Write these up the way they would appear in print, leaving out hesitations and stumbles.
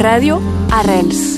Ràdio Arrels.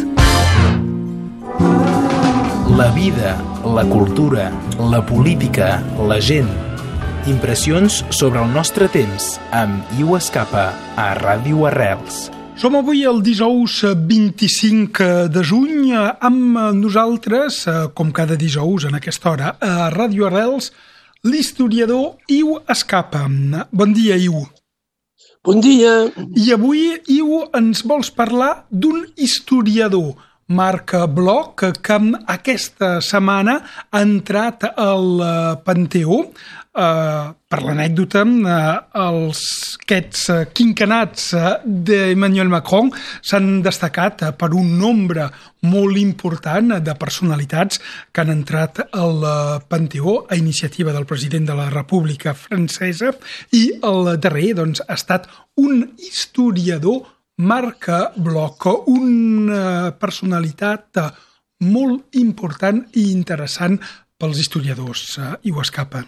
La vida, la cultura, la política, la gent. Impressions sobre el nostre temps amb Iu Escapa a Ràdio Arrels. Som avui el dijous 25 de juny amb nosaltres, com cada dijous en aquesta hora, a Ràdio Arrels, l'historiador Iu Escapa. Bon dia, Iu. Bon dia. I avui, Iu, ens vols parlar d'un historiador, Marc Bloch, que aquesta setmana ha entrat al Panteó. Per l'anècdota, aquests quinquennats d'Emmanuel Macron s'han destacat per un nombre molt important de personalitats que han entrat al Panteó a iniciativa del president de la República Francesa, i el darrer ha estat un historiador, Marc Bloch, una personalitat molt important i interessant pels historiadors. Iu Escapa.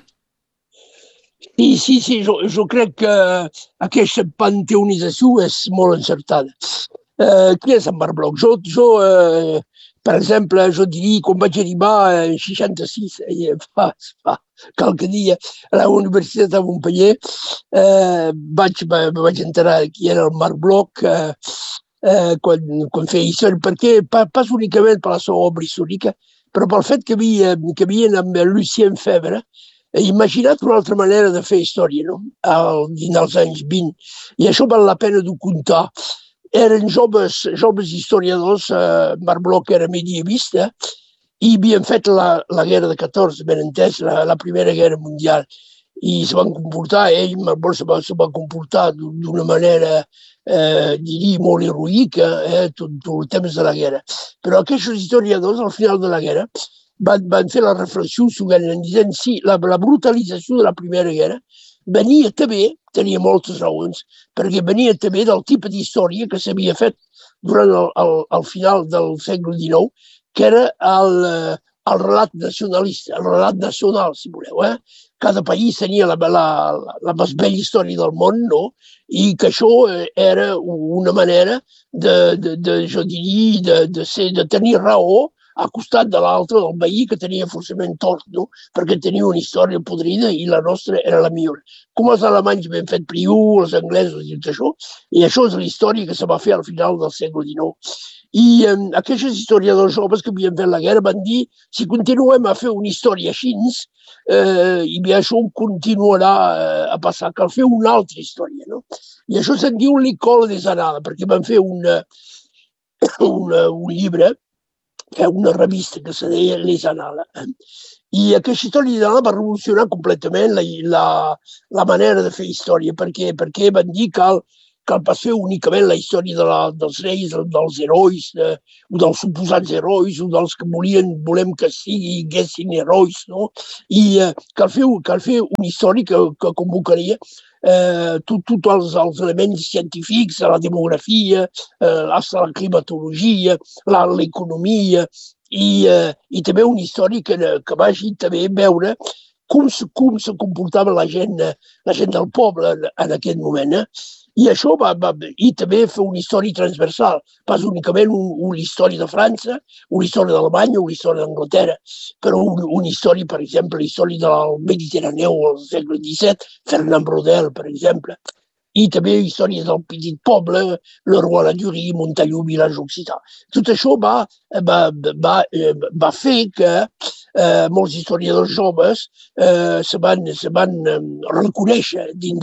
Sí, jo crec que aquesta panteonització és molt encertada. Qui és en Marc Bloch? Jo, per exemple, jo diria, quan vaig arribar en 66, fa qualque dia, a la Universitat de Montpellier, vaig enterar qui era el Marc Bloch quan feia història, perquè pas únicament per la seva obra històrica, però pel fet que havien amb Lucien Febvre imaginat una altra manera de fer història, no? Dins dels anys 20. I això val la pena de contar. Eren joves historiadors, Marc Bloch era medievista, i havien fet la guerra de 14, ben entès, la Primera Guerra Mundial. I se van comportar, Marc Bloch se va comportar d'una manera, diria, molt heroica, tot el temps de la guerra. Però aquests historiadors, al final de la guerra, van fer la reflexió dient sí, la brutalització de la Primera Guerra venia també, tenia moltes raons, perquè venia també del tipus d'història que s'havia fet durant el final del segle XIX, que era el relat nacionalista, el relat nacional, si voleu. Cada país tenia la més bella història del món, no? I que això era una manera de tenir raó a costat de l'altre, del veí, que tenia forçament tort, no? Perquè tenia una història podrida i la nostra era la millor. Com els alemanys ben fet priu, els anglesos i tot això, i això és la història que se va fer al final del segle XIX. I aquests historiadors joves que havien fet la guerra van dir si continuem a fer una història així, i bé, això continuarà a passar, cal fer una altra història, no? I això se'n diu l'École des Annales, perquè van fer un llibre, una revista que se deia Les Annales. I aquesta història d'Annales va revolucionar completament la manera de fer història, perquè van dir que cal pas fer únicament la història dels reis, dels herois, o dels suposats herois, o dels que volem que siguessin herois, no? I cal fer una història que convocaria tots els elements científics, la demografia, la climatologia, l'economia, i també una història que vagi també veure com se comportava la gent del poble en aquest moment. I això i també fer una història transversal, pas únicament una història de França, una història d'Alemanya, una història d'Anglaterra, però una història, per exemple, la història del Mediterrani al segle XVII, Fernand Braudel, per exemple, i també històries del petit poble, le Roi la Durie, Montaigu, Village Occità. Tot això va fer que molts historiadors joves se van reconèixer dins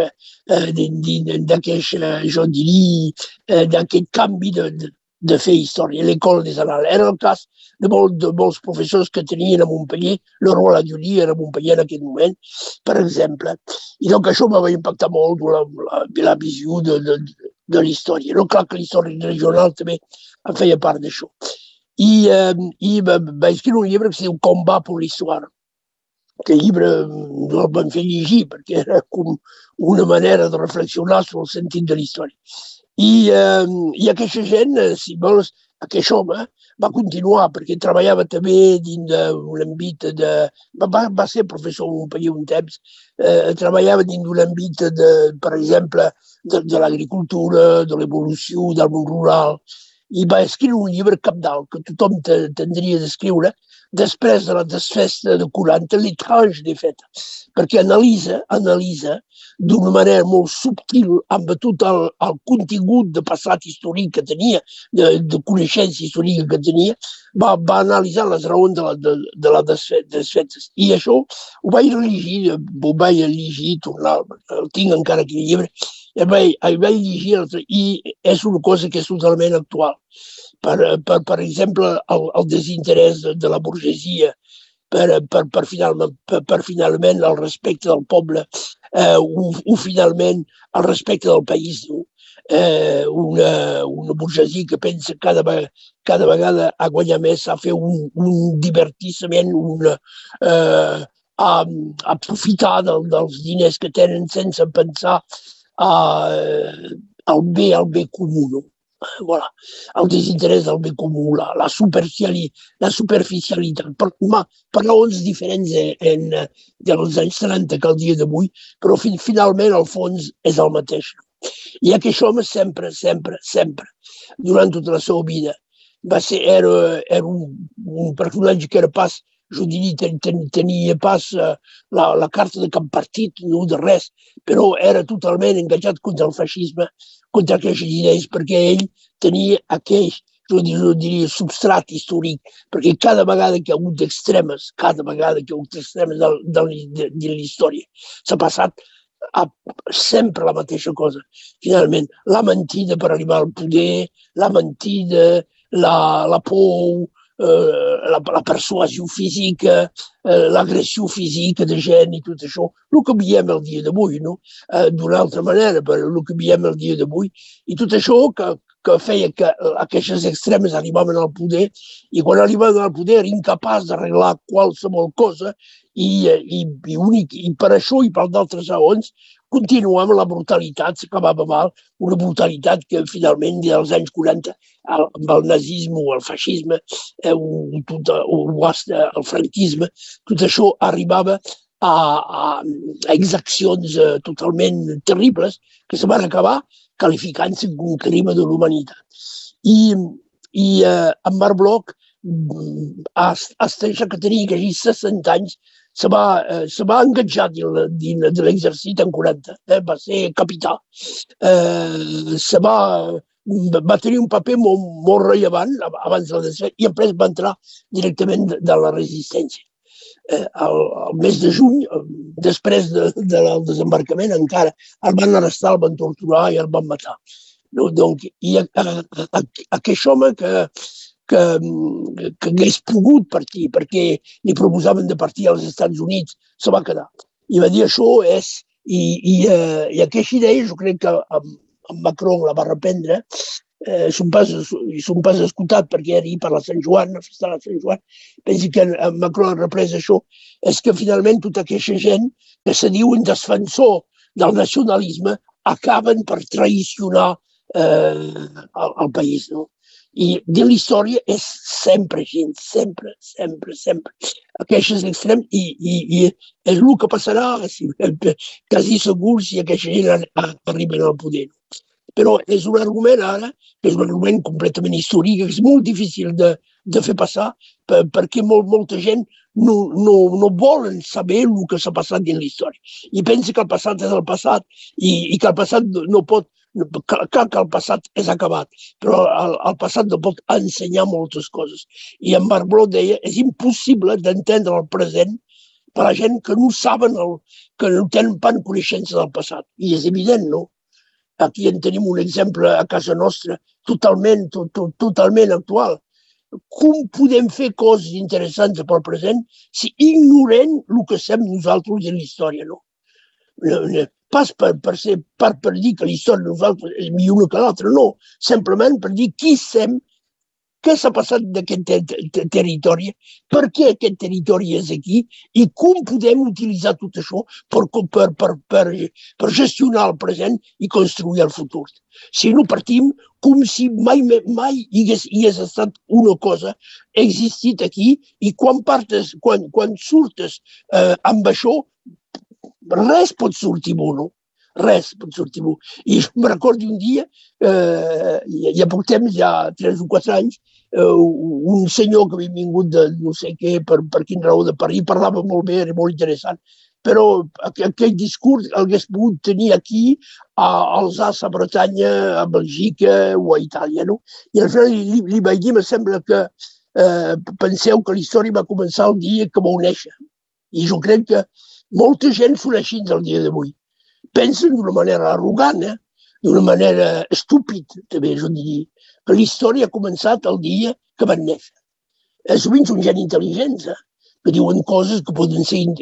d'aquest canvi de fer història, l'École des Annales. Era el cas de molts professors que tenien a Montpellier, le Roi la Durie era a Montpellier en aquest moment, per exemple. I doncs això va impactar molt la visió de l'història. No, clar que l'història regional també en feia part d'això. I va escriure un llibre que es diu Combat pour l'histoire. Aquest llibre no el van fer llegir perquè era com una manera de reflexionar sobre el sentit de l'història. I aquesta gent, si vols, aquest home va continuar perquè treballava també dins d'un àmbit de... Va ser professor un període, un temps, treballava dins d'un àmbit, per exemple, de l'agricultura, de l'evolució del món rural, i va escriure un llibre cabdal que tothom tindria d'escriure després de la desfesta de 40, L'étrange défaite, perquè analitza d'una manera molt subtil amb tot el contingut de passat històric que tenia, de coneixença històrica que tenia, va analitzar les raons de la desfeta. I això ho vaig llegir, tornar, el tinc encara aquí el llibre, el vaig llegir i és una cosa que és totalment actual. Per exemple, el desinterès de la burgesia per finalment el respecte del poble, finalment el respecte del país, una burgesia que pensa cada vegada a guanyar més, a fer un divertissement, a aprofitar dels diners que tenen sense pensar al bé comú. Voilà. El desinterès del bé comú, la superficialitat, per raons diferents dels anys 30 que el dia d'avui, però finalment el fons és el mateix. I aquest home sempre, durant tota la seva vida, era un personatge que era pas, jo diria, tenia pas la carta de cap partit, no de res, però era totalment engajat contra el feixisme, contra aquestes idees, perquè ell tenia aquell, jo diria, substrat històric, perquè cada vegada que hi ha hagut extremes, de la història, s'ha passat sempre la mateixa cosa. Finalment, la mentida per arribar al poder, la mentida, la por, la persuasió física, l'agressió física de gent i tot això, el que veiem el dia d'avui, no? D'una altra manera, però el que veiem el dia d'avui. I tot això que feia que aquestes extremes arribaven al poder i quan arribaven al poder eren incapaç d'arreglar qualsevol cosa i per això i per d'altres raons continuem la brutalitat, s'acabava mal, una brutalitat que finalment dels anys 40 amb el nazisme o el feixisme el franquisme, tot això arribava a exaccions totalment terribles que se van acabar qualificant-se com un crim de l'humanitat. I en Marc Bloch, fins que tenia quasi 60 anys, se va engatjar dins de l'exèrcit en 40, va ser capità. Va tenir un paper molt rellevant abans de la desfeta i després va entrar directament de la resistència. El mes de juny, després del desembarcament, encara el van arrestar, el van torturar i el van matar. I aquest home que hagués pogut partir perquè li proposaven de partir als Estats Units, se va quedar. I va dir això és... I aquesta idea jo crec que en Macron la va reprendre. Son pas escoltat perquè era per la Sant Joan, la festa de la Sant Joan. Pensi que en Macron ha reprès això. És que finalment tota aquesta gent que se diuen defensor del nacionalisme acaben per traicionar el país, no? I de la història és sempre gent, sempre. Aquests extrems i és el que passarà, quasi segur, si aquesta gent arriben al poder. Però és un argument ara, que és un argument completament històric, que és molt difícil de fer passar, perquè molta gent no volen saber el que s'ha passat dins la història. I pensa que el passat és el passat i que el passat no pot... Clar que el passat és acabat, però el passat no pot ensenyar moltes coses. I en Marc Bloch deia és impossible d'entendre el present per a la gent que no saben, que no tenen pas coneixença del passat. I és evident, no? Aquí en tenim un exemple a casa nostra totalment actual. Com podem fer coses interessants pel present si ignorem el que som nosaltres de la història, no? Pas per dir que la història de nosaltres és millor que l'altra, no. Simplement per dir qui som què s'ha passat d'aquest territori, per què aquest territori és aquí i com podem utilitzar tot això per gestionar el present i construir el futur. Si no partim com si mai hi hagués estat una cosa existit aquí i quan surtes amb això, res pot sortir bo, no? Res pot sortir bo. I jo me recordo un dia, hi ha poc temps, ja 3 o 4 anys, un senyor que havia vingut de no sé què, per quin raó de París, parlava molt bé, era molt interessant, però aquell discurs l'hagués pogut tenir aquí, a Alsace, a Bretanya, a Bèlgica o a Itàlia, no? I al final li vaig dir, me sembla que penseu que la història va començar el dia que vau néixer. I jo crec que molta gent són així el dia d'avui. Pensen d'una manera arrogant, d'una manera estúpida, també, jo diria, que la història ha començat el dia que van néixer. Sovint són gent intel·ligents, que diuen coses que poden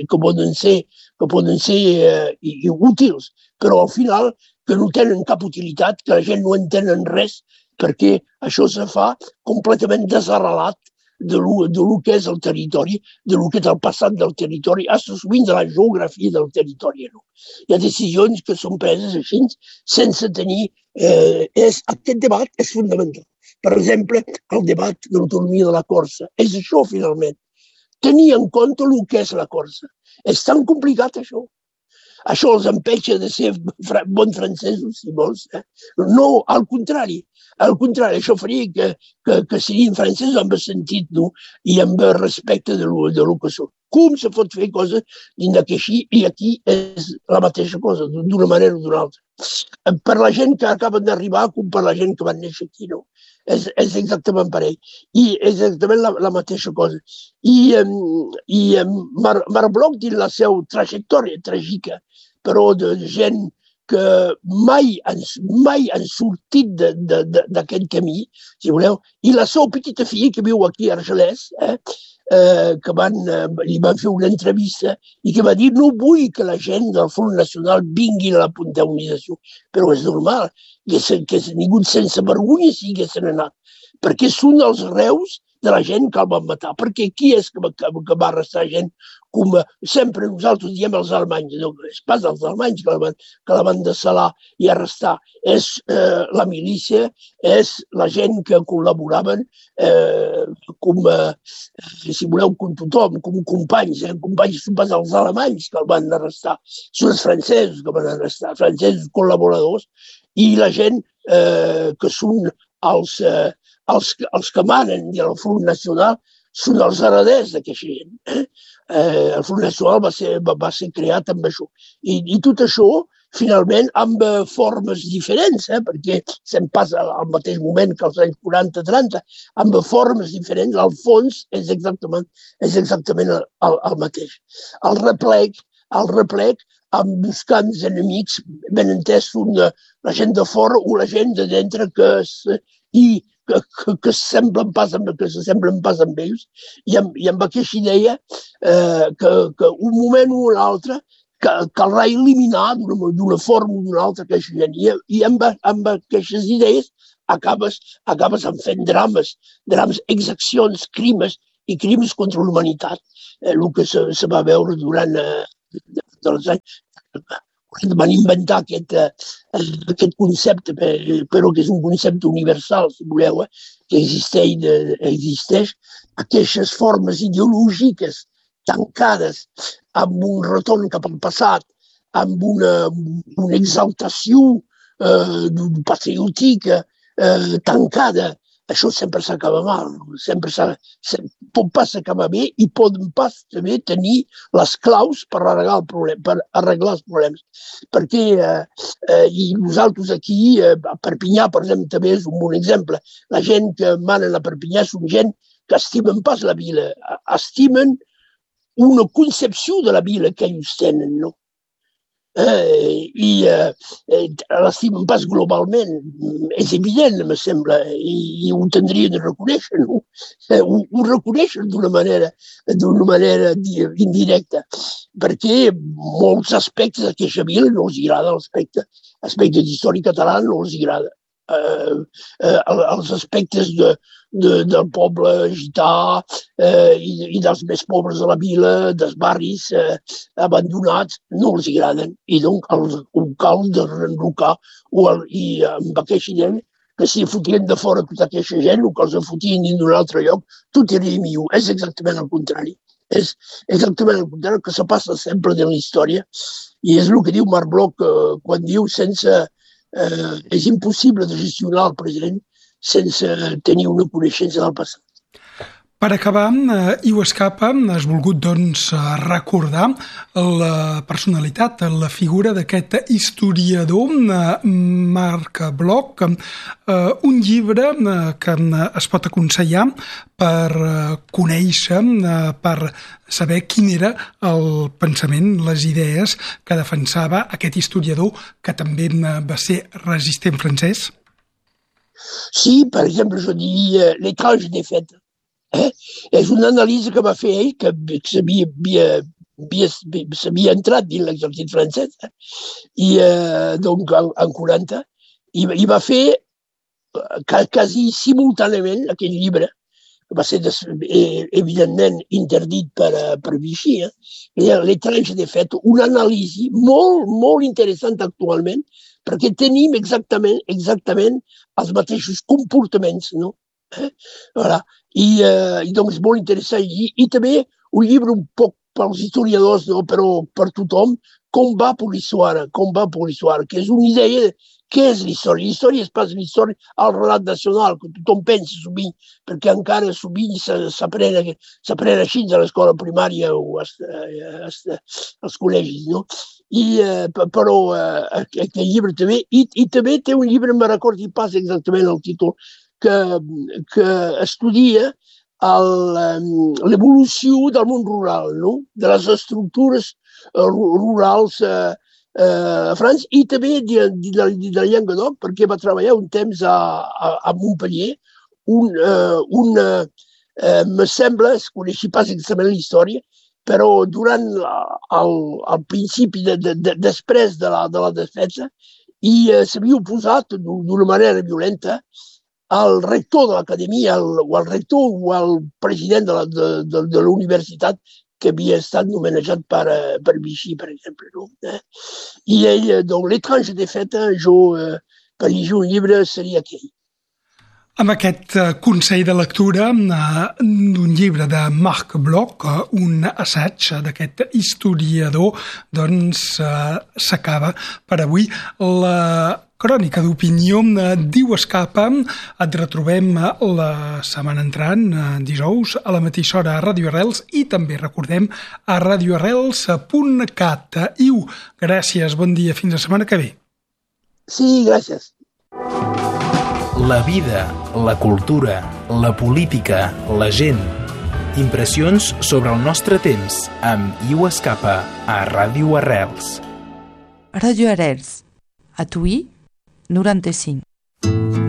ser útils, però al final que no tenen cap utilitat, que la gent no entenen res, perquè això se fa completament desarrelat de lo que és el territori, de lo que és el passat del territori, sovint de la geografia del territori. No? Hi ha decisions que són preses així, sense tenir... Aquest debat és fundamental. Per exemple, el debat de l'autonomia de la Corsa. És això, finalment. Tenir en compte el que és la Corsa. És tan complicat, això. Això els empeixa de ser bons francesos, si vols. No, al contrari. Al contrari, això faria que siguin francesos amb sentit, no? I amb respecte de lo que són. Com se pot fer coses dins d'aquí i aquí és la mateixa cosa, d'una manera o d'una altra. Per la gent que acaben d'arribar com per la gent que van néixer aquí, no? És exactament parell. I és exactament la mateixa cosa. I Marc Bloch, dins la seva trajectòria tràgica, però de gent que mai han sortit d'aquest camí, si voleu, i la seva petita filla que viu aquí a Argelès, que li van fer una entrevista i que va dir no vull que la gent del Front Nacional vingui a la puntualització, però és normal que ningú sense vergonya si haguessin anat, perquè són els reus de la gent que el van matar, perquè qui és que va arrestar gent com sempre nosaltres diem els alemanys, no és pas els alemanys que la van dessalar i arrestar, és la milícia, és la gent que col·laboraven si voleu, com tothom, com companys, companys són pas els alemanys que el van arrestar, són els francesos que van arrestar, els francesos col·laboradors i la gent que són els que manen i el Front Nacional són els hereders d'aquesta gent. El Front Nacional va ser creat amb això. I tot això, finalment, amb formes diferents, perquè se'n passa al mateix moment que als anys 40-30, amb formes diferents, al fons és exactament el mateix. El replec amb buscants enemics, ben entès, són la gent de fora o la gent de dintre que s'assemblen pas amb ells i amb aquesta idea que un moment o un altre caldrà eliminar d'una forma o d'una altra aquesta gent. I amb aquestes idees acabes fent drames, exaccions, crims contra l'humanitat, el que se va veure durant els anys. Van inventar aquest concepte, però que és un concepte universal, si voleu, que existeix, aquestes formes ideològiques tancades amb un retorn cap al passat, amb una exaltació patriòtica tancada. Això sempre s'acaba mal, pot pas acabar bé i poden pas també tenir les claus per arreglar els problemes. Perquè nosaltres aquí, a Perpinyà, per exemple, també és un bon exemple. La gent que manen a Perpinyà són gent que estimen pas la vila, estimen una concepció de la vila que ells tenen, no? I l'estimen pas globalment, és evident, em sembla, i ho tindrien de reconèixer, no? Ho reconeixen d'una manera indirecta, perquè molts aspectes d'aquesta vila no els agrada, l'aspecte d'història catalana no els agrada. els aspectes del poble gità i dels més pobres de la vila, dels barris abandonats, no els agraden. I doncs un cal de renrocar i amb aquesta gent que si fotien de fora tota aquesta gent o que els fotien dins d'un altre lloc, tot era millor. És exactament el contrari. És exactament el contrari que se passa sempre de la història. I és el que diu Marc Bloch quan diu és impossible de gestionar el present sense tenir una coneixença del passat. Per acabar, Iu Escapa, has volgut recordar la personalitat, la figura d'aquest historiador Marc Bloch, un llibre que es pot aconsellar per conèixer, per saber quin era el pensament, les idees que defensava aquest historiador que també va ser resistent francès? Sí, per exemple, jo diria l'étrange défaite. És una anàlisi que va fer ell, que s'havia entrat dins l'exèrcit francès, i donc en 40, i va fer quasi simultàniament aquell llibre, que va ser evidentment interdit per Vichy, l'étrange défaite, una anàlisi molt, molt interessant actualment, perquè tenim exactament els mateixos comportaments, no? Voilà. I doncs és molt interessant i també un llibre un poc pels historiadors, no? Però per tothom, Combat pour l'histoire, que és una idea què és l'història. L'història és pas l'història al relat nacional, que tothom pensa sovint, perquè encara sovint s'aprèn així a l'escola primària o als col·legis, no? Però aquest llibre també, i també té un llibre, me'n recordo pas exactament el títol, que estudia l'evolució del món rural, no? De les estructures rurals a França i també de Llenguadoc, perquè va treballar un temps a Montpellier. Me sembla, es coneixia pas exactament la història, però durant el principi, després de la defensa, i s'havia oposat d'una manera violenta al rector de l'acadèmia, o al rector o al president de la universitat que havia estat nomenejat per Vichy, per exemple. No? I ell, doncs, l'étrange défaite, per llegir un llibre seria aquell. Amb aquest consell de lectura d'un llibre de Marc Bloch, un assaig d'aquest historiador, doncs s'acaba per avui la crònica d'opinió d'Iu Escapa. Et retrobem la setmana entrant, dijous, a la mateixa hora a Radio Arrels i també recordem a radioarrels.cat. Iu, gràcies, bon dia, fins la setmana que ve. Sí, gràcies. La vida, la cultura, la política, la gent. Impressions sobre el nostre temps amb Iu Escapa a Ràdio Arrels. Radio Arrels, a Tuí, 95.